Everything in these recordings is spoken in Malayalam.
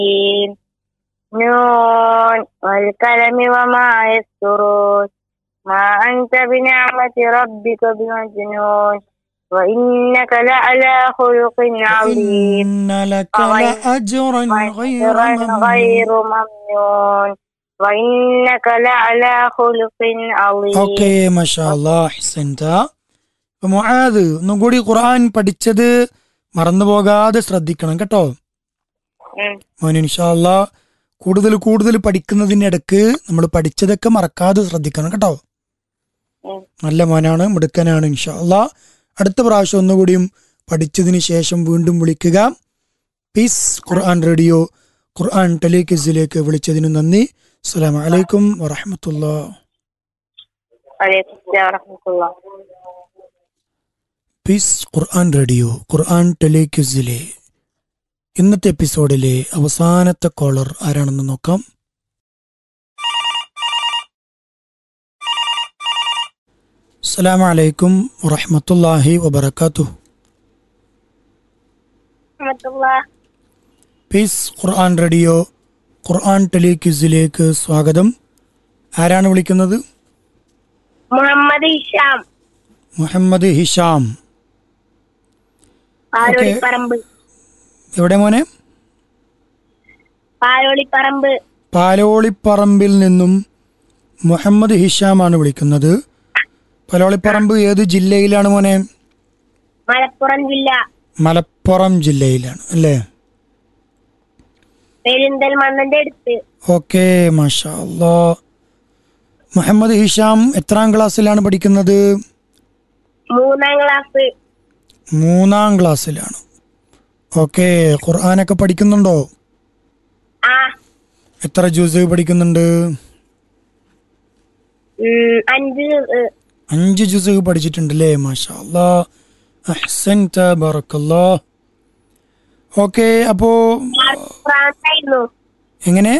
نون والقلم وما يسطرون ما أنت بنعمة ربك بمجنون وإنك لعلى خلق عظيم وإن لك لأجرا غير غير ممنون. ممنون وإنك لعلى خلق عظيم. ഓക്കെ മാഷാ അല്ലാഹ് അഹ്സൻത. മുആദ് ഒന്നും കൂടി ഖുർആൻ പഠിച്ചത് മറന്നു പോകാതെ ശ്രദ്ധിക്കണം കേട്ടോ മോനെ. ഇൻഷാ അല്ലാഹ് കൂടുതൽ കൂടുതൽ പഠിക്കുന്നതിനിടക്ക് നമ്മൾ പഠിച്ചതൊക്കെ മറക്കാതെ ശ്രദ്ധിക്കണം കേട്ടോ. നല്ല മോനാണ്, മിടുക്കനാണ്. ഇൻഷാ അല്ലാഹ് അടുത്ത പ്രാവശ്യം ഒന്നുകൂടിയും പഠിച്ചതിന് ശേഷം വീണ്ടും വിളിക്കുക. പീസ് ഖുർആൻ റേഡിയോ ഖുർആൻ ടെലിക്വിസിലേക്ക് വിളിച്ചതിന് നന്ദി. അസ്സലാമു അലൈക്കും വറഹ്മത്തുള്ളാഹി. വഅലൈക്കും അസ്സലാം വറഹ്മത്തുള്ളാഹി. പീസ് ഖുർആൻ റേഡിയോ ഖുർആൻ ടെലിക്വിസിലെ ഇന്നത്തെ എപ്പിസോഡിലെ അവസാനത്തെ കോളർ ആരാണെന്ന് നോക്കാം. അസ്സലാമു അലൈക്കും വറഹ്മത്തുള്ളാഹി വബറകാതുഹു. പീസ് ഖുർആൻ റേഡിയോ ഖുർആൻ ടെലിക്വിസിലേക്ക് സ്വാഗതം. ആരാണ് വിളിക്കുന്നത്? Muhammad Hisham, Muhammad Hisham. പാലോളിപ്പറമ്പ്. എവിടെ മോനെ? പാലോളിപ്പറമ്പ്. പാലോളിപ്പറമ്പിൽ നിന്നും മുഹമ്മദ് ഹിഷാമാണ് വിളിക്കുന്നത്. പാലോളിപ്പറമ്പ് ഏത് ജില്ലയിലാണ് മോനെ? മലപ്പുറം ജില്ല. മലപ്പുറം ജില്ലയിലാണ് അല്ലേ? പെരിന്തൽമണ്ണന്റെ അടുത്ത്. ഓക്കെ മാഷാ അല്ലാഹ്. മുഹമ്മദ് ഹിഷാം എത്രാം ക്ലാസ്സിലാണ് പഠിക്കുന്നത്? 3ാം ക്ലാസ്. 3ാം ക്ലാസ്സിലാണ്. ഓക്കെ, ഖുർആനൊക്കെ പഠിക്കുന്നുണ്ടോ? എത്ര ജുസ് പഠിക്കുന്നുണ്ട്? 5 ജുസ് പഠിച്ചിട്ടുണ്ടല്ലേ? മാഷാ അല്ലാഹ്, അഹ്സൻത, ബറക്കല്ലാഹ്. ഓക്കെ, അപ്പോ എങ്ങനെ?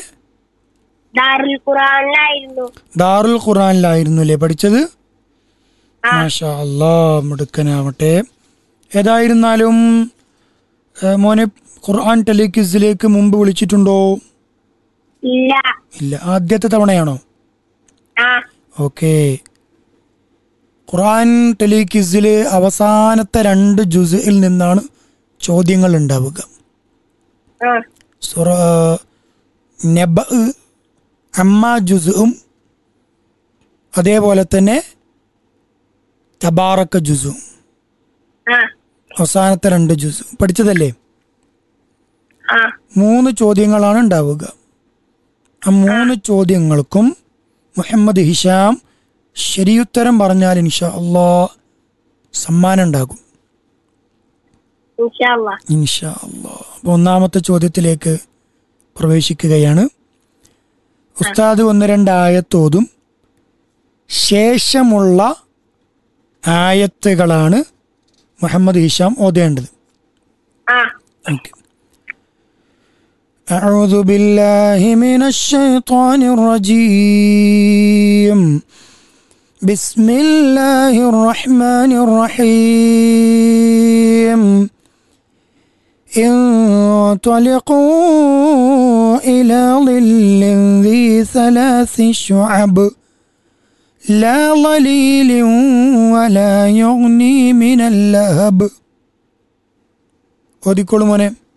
ദാറുൽ ഖുർആനിലായിരുന്നു അല്ലേ പഠിച്ചത്? മാഷാ അല്ലാഹ്, മിടുക്കനാവട്ടെ. ഏതായിരുന്നാലും മോനെ ഖുർആൻ ടെലിക്വിസിലേക്ക് മുമ്പ് വിളിച്ചിട്ടുണ്ടോ? ഇല്ല, ആദ്യത്തെ തവണയാണോ? ഓക്കെ, ഖുർആൻ ടെലിക്വിസില് അവസാനത്തെ 2 ജുസിൽ നിന്നാണ് ചോദ്യങ്ങൾ ഉണ്ടാവുക. സൂറ നബ, അമ്മ ജുസും അതേപോലെ തന്നെ തബാറക്ക ജുസും. അവസാനത്തെ 2 ജുസ് പഠിച്ചതല്ലേ? 3 ചോദ്യങ്ങളാണ് ഉണ്ടാവുക. ആ 3 ചോദ്യങ്ങൾക്കും മുഹമ്മദ് ഹിഷാം ശരിയുത്തരം പറഞ്ഞാൽ ഇൻഷാ അല്ലാഹ് സമ്മാനം ഉണ്ടാകും. ഇൻഷാ അല്ലാഹ്. അപ്പോൾ ഒന്നാമത്തെ ചോദ്യത്തിലേക്ക് പ്രവേശിക്കുകയാണ്. ഉസ്താദ് 1-2 ആയത്തോതും ശേഷമുള്ള ആയത്തുകളാണ് മുഹമ്മദ് ഹിഷാം ഓതേണ്ടത്. ഓക്കെ. أعوذ بالله من الشيطان الرجيم بسم الله الرحمن الرحيم انطلقوا إلى ظل ذي 3 شعب لا ظليل ولا يغني من اللهب. ഓതിക്കോളൂ മോനെ.